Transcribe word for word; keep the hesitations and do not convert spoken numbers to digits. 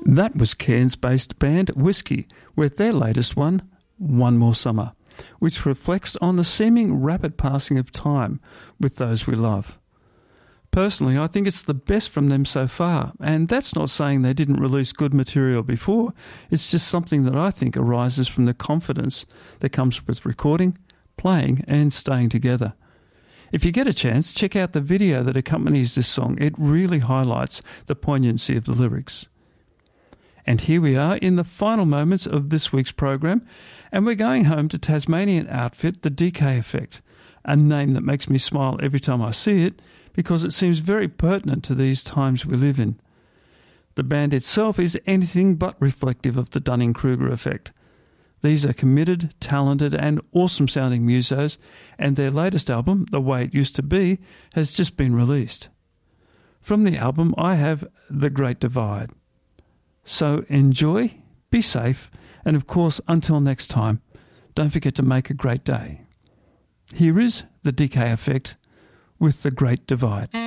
That was Cairns-based band Whiskey with their latest one, One More Summer, which reflects on the seeming rapid passing of time with those we love. Personally, I think it's the best from them so far, and that's not saying they didn't release good material before. It's just something that I think arises from the confidence that comes with recording, playing and staying together. If you get a chance, check out the video that accompanies this song. It really highlights the poignancy of the lyrics. And here we are in the final moments of this week's program, and we're going home to Tasmanian outfit The Decay Effect, a name that makes me smile every time I see it because it seems very pertinent to these times we live in. The band itself is anything but reflective of the Dunning-Kruger effect. These are committed, talented and awesome-sounding musos, and their latest album, The Way It Used to Be, has just been released. From the album, I have The Great Divide. So enjoy, be safe, and of course, until next time, don't forget to make a great day. Here is The Decay Effect with The Great Divide.